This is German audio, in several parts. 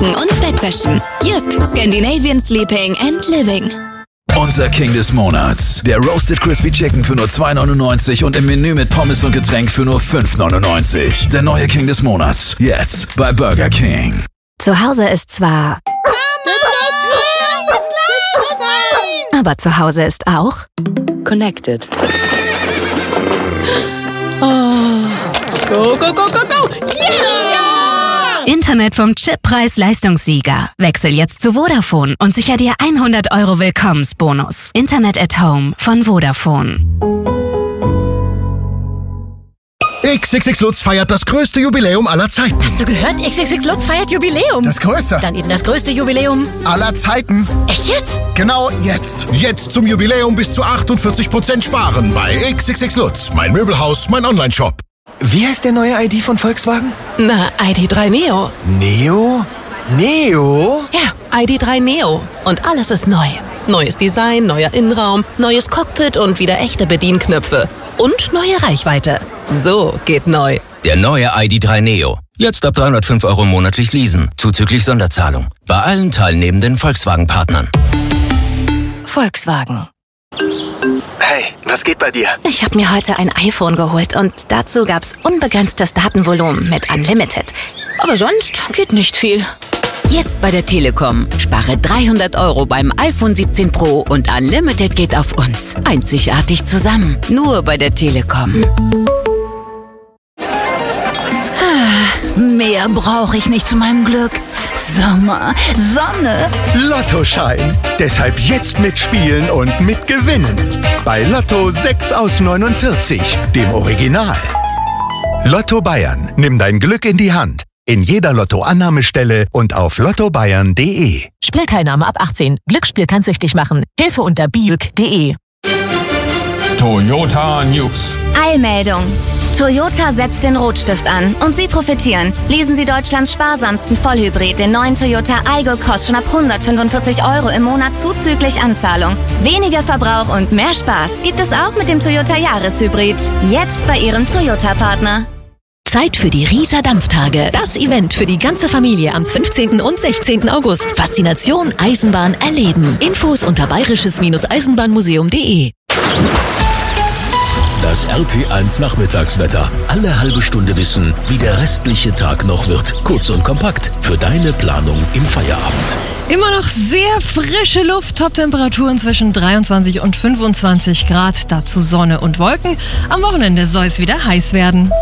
Decken und Bettwäschen. Jysk, Scandinavian Sleeping and Living. Unser King des Monats. Der Roasted Crispy Chicken für nur 2,99 und im Menü mit Pommes und Getränk für nur 5,99. Der neue King des Monats. Jetzt bei Burger King. Zu Hause ist zwar... Aber zu Hause ist auch... Connected. Oh. Go, go, go, go, go! Yeah! Internet vom Chip Preis-Leistungssieger. Wechsel jetzt zu Vodafone und sicher dir 100 € Willkommensbonus. Internet at Home von Vodafone. XXX Lutz feiert das größte Jubiläum aller Zeiten. Hast du gehört? XXX Lutz feiert Jubiläum. Das größte. Dann eben das größte Jubiläum aller Zeiten. Echt jetzt? Genau jetzt. Jetzt zum Jubiläum bis zu 48% sparen bei XXX Lutz. Mein Möbelhaus, mein Onlineshop. Wie heißt der neue ID von Volkswagen? Na, ID.3 Neo. Neo? Neo? Ja, ID.3 Neo. Und alles ist neu. Neues Design, neuer Innenraum, neues Cockpit und wieder echte Bedienknöpfe. Und neue Reichweite. So geht neu. Der neue ID.3 Neo. Jetzt ab 305 € monatlich leasen, zuzüglich Sonderzahlung. Bei allen teilnehmenden Volkswagen-Partnern. Volkswagen. Hey, was geht bei dir? Ich habe mir heute ein iPhone geholt und dazu gab's unbegrenztes Datenvolumen mit Unlimited. Aber sonst geht nicht viel. Jetzt bei der Telekom. Spare 300 € beim iPhone 17 Pro und Unlimited geht auf uns. Einzigartig zusammen. Nur bei der Telekom. Mehr brauche ich nicht zu meinem Glück. Sommer, Sonne. Lottoschein. Deshalb jetzt mitspielen und mitgewinnen. Bei Lotto 6 aus 49, dem Original. Lotto Bayern. Nimm dein Glück in die Hand. In jeder Lotto-Annahmestelle und auf lottobayern.de. Spielteilnahme ab 18. Glücksspiel kann süchtig machen. Hilfe unter biuk.de. Toyota News. Eilmeldung. Toyota setzt den Rotstift an und Sie profitieren. Leasen Sie Deutschlands sparsamsten Vollhybrid, den neuen Toyota Aygo Cross schon ab 145 € im Monat zuzüglich Anzahlung. Weniger Verbrauch und mehr Spaß gibt es auch mit dem Toyota Jahreshybrid. Jetzt bei Ihrem Toyota-Partner. Zeit für die Riesa Dampftage. Das Event für die ganze Familie am 15. und 16. August. Faszination Eisenbahn erleben. Infos unter bayerisches-eisenbahnmuseum.de. Das RT1 Nachmittagswetter. Alle halbe Stunde wissen, wie der restliche Tag noch wird. Kurz und kompakt für deine Planung im Feierabend. Immer noch sehr frische Luft, Top-Temperaturen zwischen 23 und 25 Grad, dazu Sonne und Wolken. Am Wochenende soll es wieder heiß werden.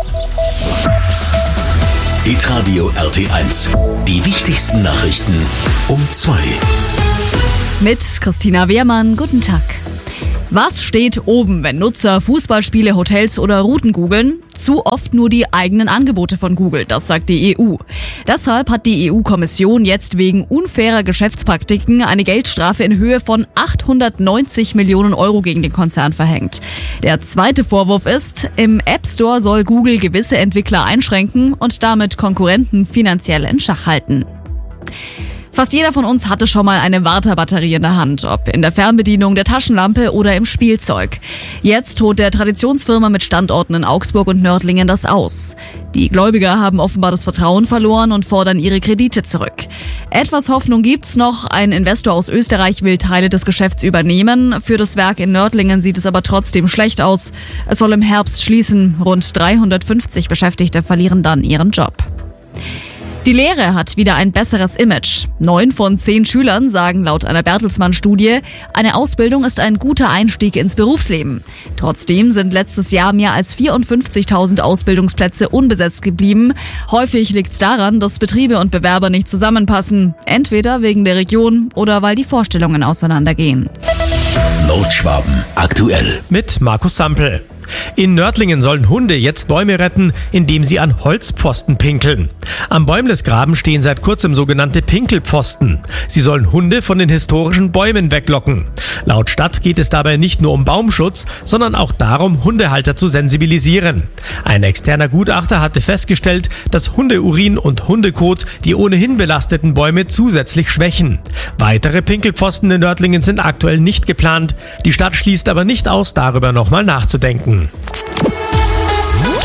Hitradio RT1. Die wichtigsten Nachrichten um 2. Mit Christina Wehrmann, guten Tag. Was steht oben, wenn Nutzer Fußballspiele, Hotels oder Routen googeln? Zu oft nur die eigenen Angebote von Google, das sagt die EU. Deshalb hat die EU-Kommission jetzt wegen unfairer Geschäftspraktiken eine Geldstrafe in Höhe von 890 Millionen € gegen den Konzern verhängt. Der zweite Vorwurf ist, im App Store soll Google gewisse Entwickler einschränken und damit Konkurrenten finanziell in Schach halten. Fast jeder von uns hatte schon mal eine Warta-Batterie in der Hand, ob in der Fernbedienung, der Taschenlampe oder im Spielzeug. Jetzt holt der Traditionsfirma mit Standorten in Augsburg und Nördlingen das aus. Die Gläubiger haben offenbar das Vertrauen verloren und fordern ihre Kredite zurück. Etwas Hoffnung gibt's noch. Ein Investor aus Österreich will Teile des Geschäfts übernehmen. Für das Werk in Nördlingen sieht es aber trotzdem schlecht aus. Es soll im Herbst schließen. Rund 350 Beschäftigte verlieren dann ihren Job. Die Lehre hat wieder ein besseres Image. 9 von 10 Schülern sagen laut einer Bertelsmann-Studie, eine Ausbildung ist ein guter Einstieg ins Berufsleben. Trotzdem sind letztes Jahr mehr als 54.000 Ausbildungsplätze unbesetzt geblieben. Häufig liegt es daran, dass Betriebe und Bewerber nicht zusammenpassen. Entweder wegen der Region oder weil die Vorstellungen auseinandergehen. Nordschwaben aktuell. Mit Markus Sampel. In Nördlingen sollen Hunde jetzt Bäume retten, indem sie an Holzpfosten pinkeln. Am Bäumlesgraben stehen seit kurzem sogenannte Pinkelpfosten. Sie sollen Hunde von den historischen Bäumen weglocken. Laut Stadt geht es dabei nicht nur um Baumschutz, sondern auch darum, Hundehalter zu sensibilisieren. Ein externer Gutachter hatte festgestellt, dass Hundeurin und Hundekot die ohnehin belasteten Bäume zusätzlich schwächen. Weitere Pinkelpfosten in Nördlingen sind aktuell nicht geplant. Die Stadt schließt aber nicht aus, darüber nochmal nachzudenken.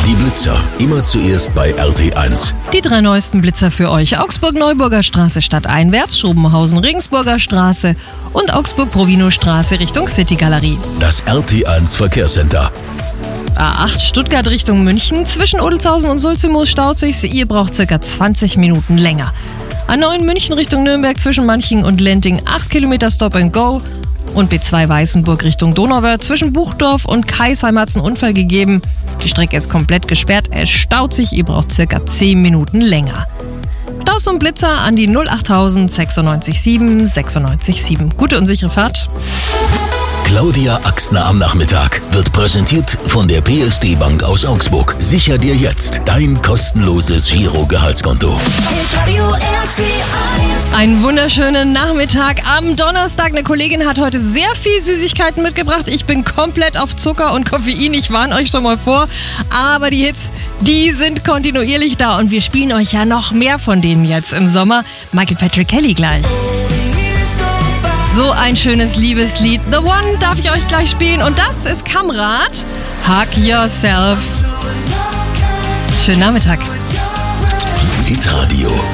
Die Blitzer, immer zuerst bei RT1. Die 3 neuesten Blitzer für euch. Augsburg-Neuburger Straße stadteinwärts, Schobenhausen-Regensburger Straße und Augsburg-Provino Straße Richtung City-Galerie. Das RT1 Verkehrscenter. A8 Stuttgart Richtung München. Zwischen Odelshausen und Sulzimoos staut sich's. Ihr braucht ca. 20 Minuten länger. A9 München Richtung Nürnberg zwischen Manching und Lenting 8 Kilometer Stop and Go. Und B2 Weißenburg Richtung Donauwörth zwischen Buchdorf und Kaisheim hat's einen Unfall gegeben. Die Strecke ist komplett gesperrt. Es staut sich. Ihr braucht ca. 10 Minuten länger. Staus und Blitzer an die 08000 96 7 96 7. Gute und sichere Fahrt. Claudia Axtner am Nachmittag wird präsentiert von der PSD Bank aus Augsburg. Sicher dir jetzt dein kostenloses Giro-Gehaltskonto. Einen wunderschönen Nachmittag am Donnerstag. Eine Kollegin hat heute sehr viel Süßigkeiten mitgebracht. Ich bin komplett auf Zucker und Koffein. Ich warne euch schon mal vor. Aber die Hits, die sind kontinuierlich da. Und wir spielen euch ja noch mehr von denen jetzt im Sommer. Michael Patrick Kelly gleich. So ein schönes Liebeslied. The One darf ich euch gleich spielen. Und das ist Kamrat. Hug Yourself. Schönen Nachmittag. Hitradio